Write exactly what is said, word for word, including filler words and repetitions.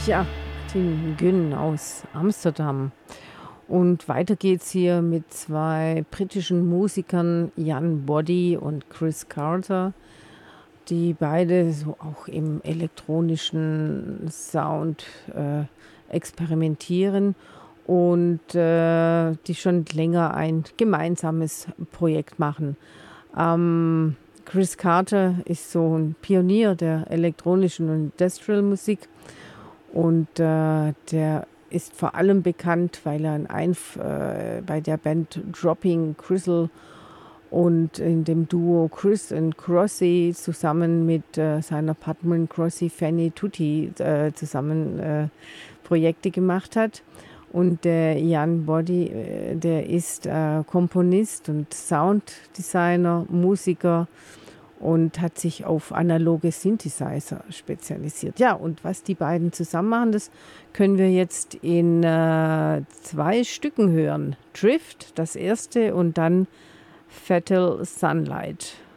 Ja, Martin Günn aus Amsterdam. Und weiter geht's hier mit zwei britischen Musikern, Jan Boddy und Chris Carter, die beide so auch im elektronischen Sound äh, experimentieren und äh, die schon länger ein gemeinsames Projekt machen. Ähm, Chris Carter ist so ein Pionier der elektronischen und Industrial Musik und äh, der ist vor allem bekannt, weil er ein Einf äh, bei der Band Dropping Crystal und in dem Duo Chris und Crossy zusammen mit äh, seiner Partnerin Crossy Fanny Tutti äh, zusammen äh, Projekte gemacht hat. Und der Jan Boddy, äh, der ist äh, Komponist und Sounddesigner, Musiker und hat sich auf analoge Synthesizer spezialisiert. Ja, und was die beiden zusammen machen, das können wir jetzt in äh, zwei Stücken hören. Drift, das erste, und dann Fatal Sunlight.